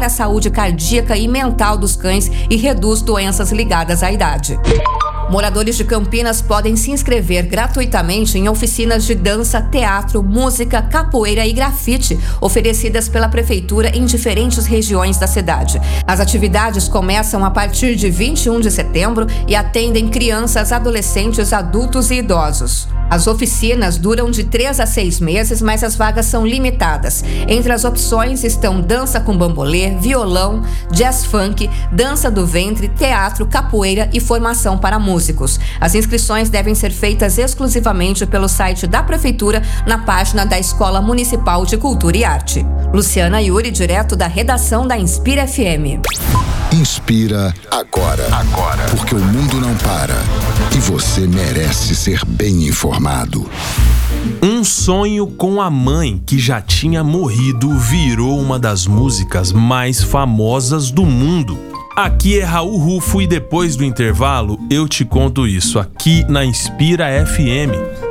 melhora a saúde cardíaca e mental dos cães e reduz doenças ligadas à idade. Moradores de Campinas podem se inscrever gratuitamente em oficinas de dança, teatro, música, capoeira e grafite oferecidas pela Prefeitura em diferentes regiões da cidade. As atividades começam a partir de 21 de setembro e atendem crianças, adolescentes, adultos e idosos. As oficinas duram de 3 a 6 meses, mas as vagas são limitadas. Entre as opções estão dança com bambolê, violão, jazz funk, dança do ventre, teatro, capoeira e formação para músicos. As inscrições devem ser feitas exclusivamente pelo site da Prefeitura na página da Escola Municipal de Cultura e Arte. Luciana Yuri, direto da redação da Inspira FM. Inspira agora. Porque o mundo não para e você merece ser bem informado. Um sonho com a mãe que já tinha morrido virou uma das músicas mais famosas do mundo. Aqui é Raul Rufo e depois do intervalo eu te conto isso aqui na Inspira FM.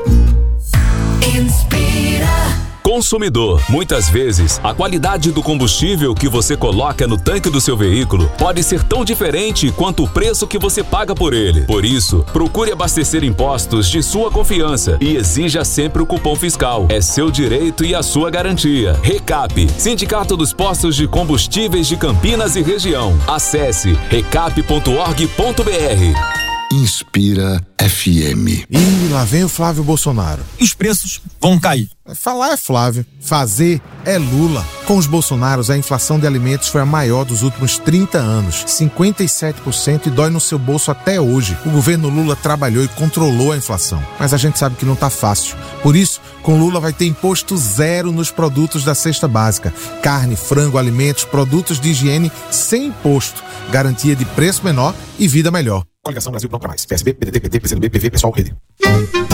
Consumidor, muitas vezes, a qualidade do combustível que você coloca no tanque do seu veículo pode ser tão diferente quanto o preço que você paga por ele. Por isso, procure abastecer em postos de sua confiança e exija sempre o cupom fiscal. É seu direito e a sua garantia. Recap, Sindicato dos Postos de Combustíveis de Campinas e Região. Acesse recap.org.br. Inspira FM. E lá vem o Flávio Bolsonaro. Os preços vão cair. Falar é Flávio, fazer é Lula. Com os Bolsonaros, a inflação de alimentos foi a maior dos últimos 30 anos, 57%, e dói no seu bolso até hoje. O governo Lula trabalhou e controlou a inflação, mas a gente sabe que não tá fácil. Por isso, com Lula vai ter imposto zero nos produtos da cesta básica. Carne, frango, alimentos, produtos de higiene sem imposto. Garantia de preço menor e vida melhor. Coligação Brasil Pronto pra Mais. PSB, PDT, PT, PCdoB, PV, Pessoal, Rede.